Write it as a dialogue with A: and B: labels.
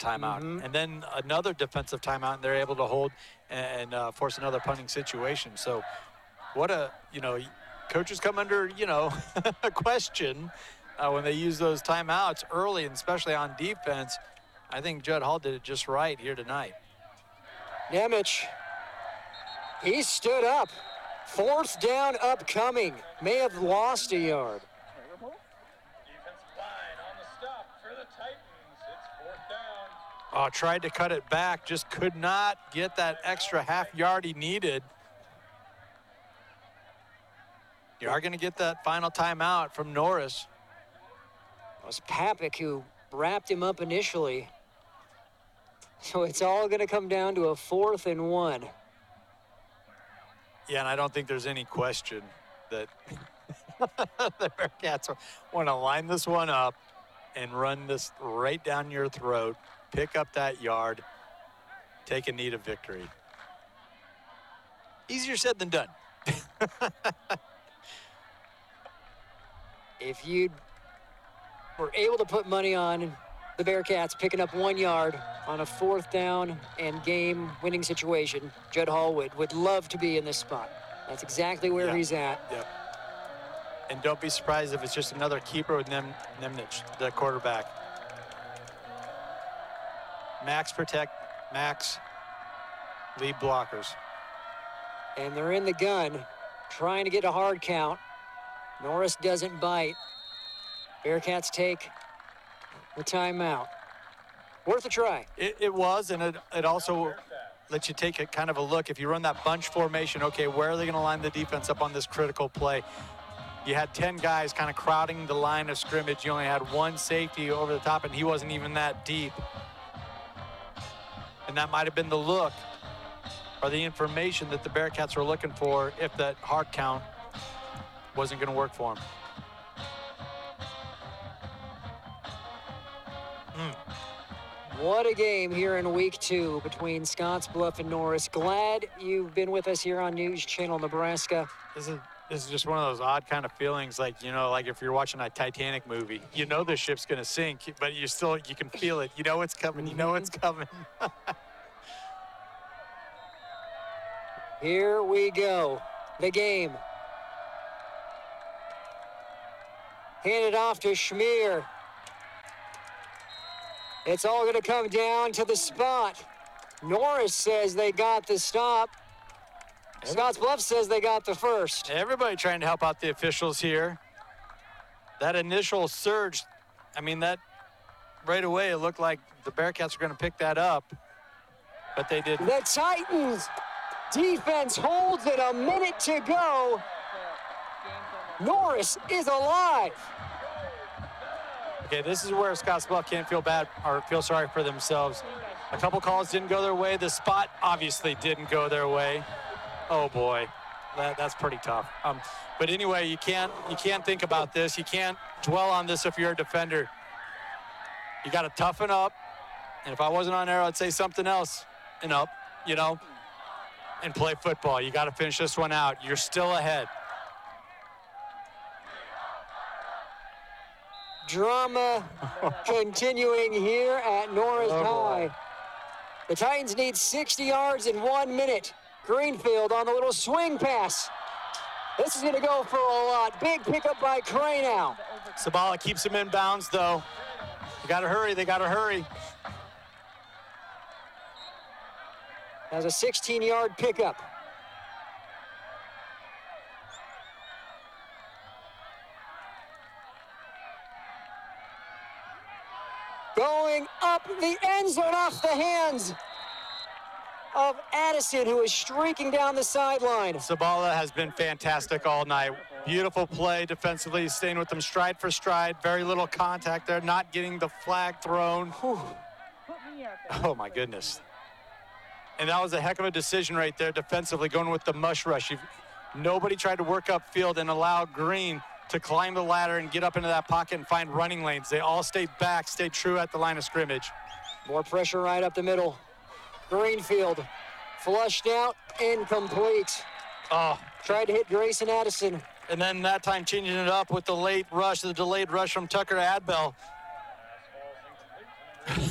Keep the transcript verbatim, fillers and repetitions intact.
A: timeout.
B: Mm-hmm.
A: And then another defensive timeout, and they're able to hold and uh, force another punting situation. So what a, you know, coaches come under, you know, a question uh, when they use those timeouts early, and especially on defense. I think Judd Hall did it just right here tonight.
B: Nemec, he stood up. Fourth down upcoming. May have lost a yard.
A: Oh, tried to cut it back, just could not get that extra half yard he needed. You are going to get that final timeout from Norris.
B: It was Papik who wrapped him up initially. So it's all going to come down to a fourth and one.
A: Yeah, and I don't think there's any question that the Bearcats want to line this one up and run this right down your throat, pick up that yard, take a knee to victory. Easier said than done.
B: If you were able to put money on the Bearcats picking up one yard on a fourth down and game-winning situation, Judd Hall would, would love to be in this spot. That's exactly where
A: Yeah.
B: he's at.
A: Yep. And don't be surprised if it's just another keeper with Nem Nemec, the quarterback. Max protect, Max lead blockers.
B: And they're in the gun, trying to get a hard count. Norris doesn't bite. Bearcats take the timeout. Worth a try.
A: It, it was, and it, it also lets you take a kind of a look. If you run that bunch formation, okay, where are they going to line the defense up on this critical play? You had ten guys kind of crowding the line of scrimmage. You only had one safety over the top, and he wasn't even that deep. And that might have been the look or the information that the Bearcats were looking for if that hard count wasn't going to work for them. Mm.
B: What a game here in week two between Scottsbluff and Norris. Glad you've been with us here on News Channel Nebraska.
A: This is this is just one of those odd kind of feelings, like, you know, like if you're watching a Titanic movie, you know the ship's going to sink, but you still, you can feel it. You know it's coming. You know it's coming.
B: Here we go. The game. Handed off to Schmier. It's all going to come down to the spot. Norris says they got the stop. Scottsbluff says they got the first.
A: Everybody trying to help out the officials here. That initial surge, I mean, that right away it looked like the Bearcats were going to pick that up, but they didn't.
B: The Titans defense holds it, a minute to go. Norris is alive.
A: Okay, this is where Scottsbluff can't feel bad or feel sorry for themselves. A couple calls didn't go their way. The spot obviously didn't go their way. Oh boy, that, that's pretty tough. Um, but anyway, you can't you can't think about this. You can't dwell on this if you're a defender. You got to toughen up. And if I wasn't on air, I'd say something else. And up, you know, and play football. You got to finish this one out. You're still ahead.
B: Drama continuing here at Norris
A: Oh,
B: High. The Titans need sixty yards in one minute. Greenfield on the little swing pass. This is going to go for a lot. Big pickup by Cranow.
A: Sabala keeps him in bounds, though. You got to hurry. They got to hurry.
B: Has a sixteen-yard pickup. Going up the end zone off the hands of Addison, who is streaking down the sideline.
A: Sabala has been fantastic all night. Beautiful play defensively, staying with them stride for stride. Very little contact there, not getting the flag thrown. Whew. Oh, my goodness. And that was a heck of a decision right there defensively, going with the mush rush. You've, nobody tried to work upfield and allow Green to climb the ladder and get up into that pocket and find running lanes. They all stayed back, stayed true at the line of scrimmage.
B: More pressure right up the middle. Greenfield flushed out, incomplete.
A: Oh,
B: Tried to hit Grayson Addison.
A: and then that time changing it up with the late rush, the delayed rush from Tucker Adbell.